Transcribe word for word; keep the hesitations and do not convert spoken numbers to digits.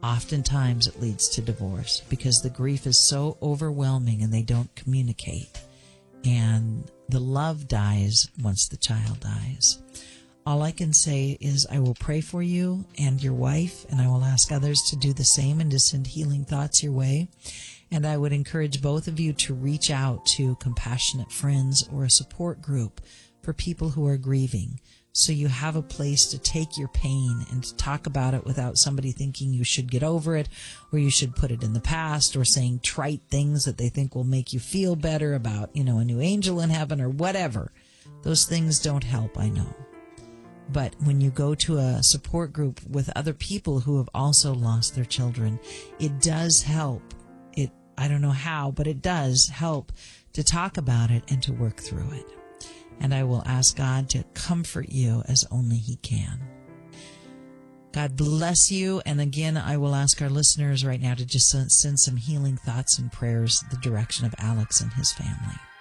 oftentimes it leads to divorce because the grief is so overwhelming and they don't communicate. And the love dies once the child dies. All I can say is I will pray for you and your wife, and I will ask others to do the same and to send healing thoughts your way. And I would encourage both of you to reach out to compassionate friends or a support group for people who are grieving, so you have a place to take your pain and to talk about it without somebody thinking you should get over it, or you should put it in the past, or saying trite things that they think will make you feel better about, you know, a new angel in heaven or whatever. Those things don't help, I know. But when you go to a support group with other people who have also lost their children, it does help. It, I don't know how, but it does help to talk about it and to work through it. And I will ask God to comfort you as only He can. God bless you. And again, I will ask our listeners right now to just send some healing thoughts and prayers the direction of Alex and his family.